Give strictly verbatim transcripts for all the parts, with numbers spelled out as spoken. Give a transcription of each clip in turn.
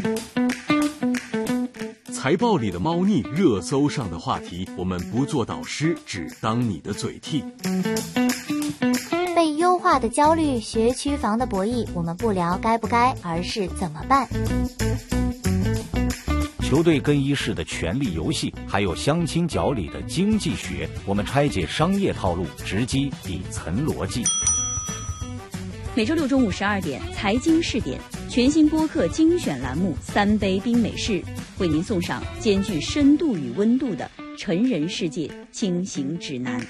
财报里的猫腻，热搜上的话题，我们不做导师，只当你的嘴替。 被优化的焦虑，学区房的博弈，我们不聊该不该，而是怎么办。 球队更衣室的权力游戏，还有相亲角里的经济学，我们拆解商业套路，直击底层逻辑。 每周六中午十二点，财经试点全新播客精选栏目《三杯冰美式》，为您送上兼具深度与温度的成人世界轻行指南。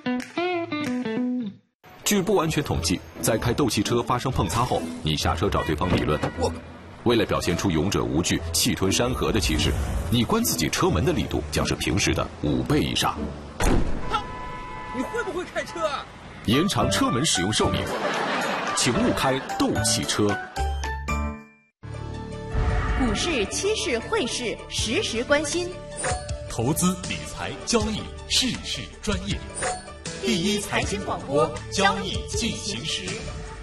据不完全统计，在开斗气车发生碰擦后，你下车找对方理论。为了表现出勇者无惧、气吞山河的气势，你关自己车门的力度将是平时的五倍以上。 你会不会开车啊？ 延长车门使用寿命，请勿开斗气车。 股市、期市、汇市，时时关心。 投资理财交易，事事专业。第一财经广播，交易进行时。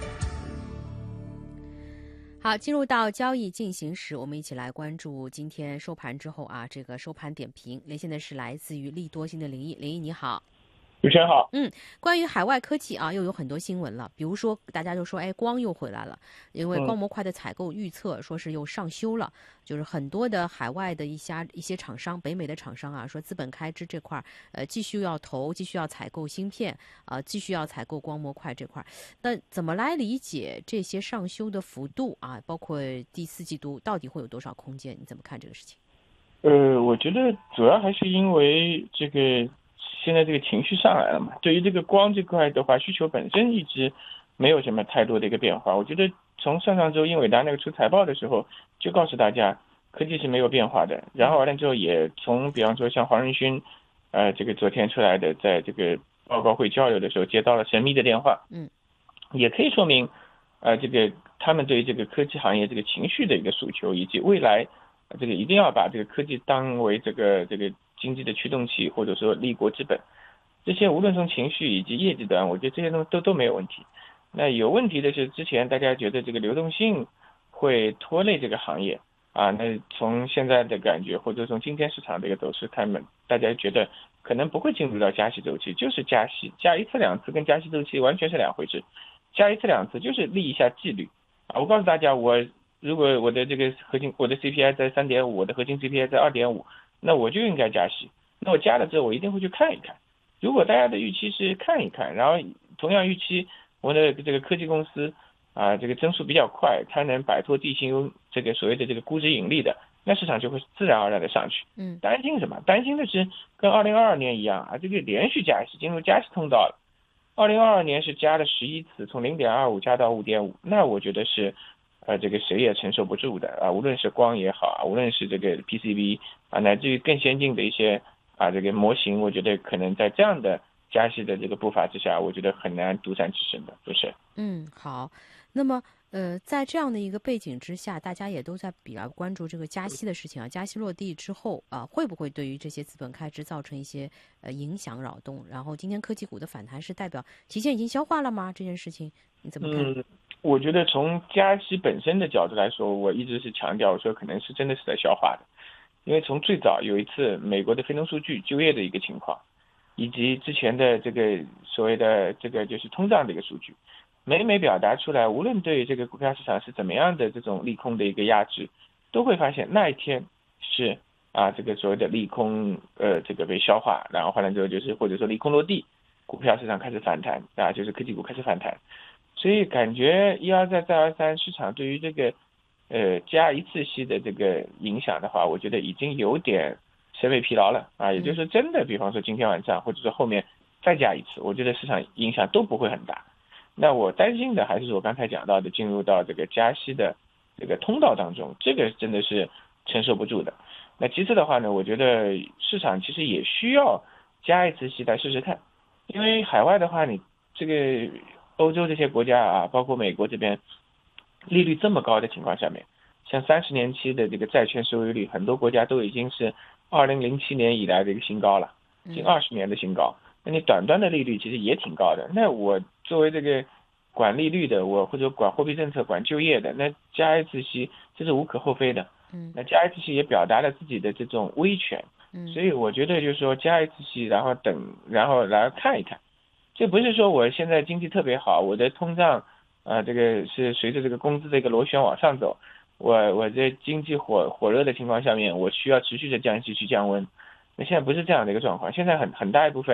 好，进入到交易进行时，我们一起来关注今天收盘之后啊，这个收盘点评。连线的是来自于利多星的林毅，林毅你好。 主持人好。 嗯，关于海外科技啊，又有很多新闻了。比如说，大家就说，哎，光又回来了，因为光模块的采购预测说是又上修了，嗯、就是很多的海外的一些一些厂商，北美的厂商啊，说资本开支这块，呃，继续要投，继续要采购芯片，啊、呃，继续要采购光模块这块。那怎么来理解这些上修的幅度啊？包括第四季度到底会有多少空间？你怎么看这个事情？ 呃，我觉得主要还是因为这个。现在这个情绪上来了嘛，对于这个光这块的话，需求本身一直没有什么太多的一个变化。我觉得从上上周英伟达那个出财报的时候就告诉大家科技是没有变化的，然后完了之后也从比方说像黄仁勋呃这个昨天出来的在这个报告会交流的时候接到了神秘的电话， 嗯， 也可以说明呃这个他们对于这个科技行业这个情绪的一个诉求，以及未来这个一定要把这个科技当为这个这个经济的驱动器，或者说立国之本，这些无论从情绪以及业绩端，我觉得这些东西都都没有问题。那有问题的是，之前大家觉得这个流动性会拖累这个行业啊，那从现在的感觉，或者从今天市场的一个走势看们，大家觉得可能不会进入到加息周期，就是加息，加一次两次跟加息周期完全是两回事，加一次两次就是立一下纪律啊。我告诉大家，我如果我的这个核心，我的 C P I 在 三点五， 我的核心 C P I 在 二点五，那我就应该加息。那我加了之后，我一定会去看一看。如果大家的预期是看一看，然后同样预期我的这个科技公司啊，这个增速比较快，它能摆脱地心这个所谓的这个估值引力的，那市场就会自然而然的上去。 嗯， 担心什么？担心的是跟二零二二年一样啊，这个连续加息，进入加息通道了。二零二二年是加了十一次，从 零点二五 加到 五点五， 那我觉得是。呃，这个谁也承受不住的啊！无论是光也好啊，无论是这个 P C B 啊，乃至于更先进的一些啊这个模型，我觉得可能在这样的加息的这个步伐之下，我觉得很难独善其身的，不是？ 嗯，好。那么呃，在这样的一个背景之下，大家也都在比较关注这个加息的事情啊。加息落地之后啊、呃，会不会对于这些资本开支造成一些呃影响扰动？然后今天科技股的反弹是代表提前已经消化了吗？这件事情你怎么看？ 嗯，我觉得从加息本身的角度来说，我一直是强调说可能是真的是在消化的，因为从最早有一次美国的非农数据就业的一个情况，以及之前的这个所谓的这个就是通胀的一个数据。每每表达出来，无论对这个股票市场是怎么样的这种利空的一个压制，都会发现那一天是啊这个所谓的利空呃这个被消化，然后换了之后就是或者说利空落地，股票市场开始反弹啊，就是科技股开始反弹。所以感觉一而再再而三，市场对于这个呃加一次息的这个影响的话，我觉得已经有点审美疲劳了啊。也就是说真的，比方说今天晚上或者说后面再加一次，我觉得市场影响都不会很大。那我担心的还是我刚才讲到的，进入到这个加息的这个通道当中，这个真的是承受不住的。那其次的话呢，我觉得市场其实也需要加一次息来试试看，因为海外的话，你这个欧洲这些国家啊，包括美国这边利率这么高的情况下面，像三十年期的这个债券收益率，很多国家都已经是二零零七年以来的一个新高了，近二十年的新高。那你短端的利率其实也挺高的，那我作为这个管利率的，我或者管货币政策、管就业的，那加一次息这是无可厚非的。 嗯， 那加息器也表达了自己的这种威权， 嗯， 所以我觉得就是说加一次息，然后等，然后来看一看，这不是说我现在经济特别好，我的通胀啊、呃，这个是随着这个工资的一个螺旋往上走，我我在经济火火热的情况下面，我需要持续的降息去降温。那现在不是这样的一个状况，现在很很大一部分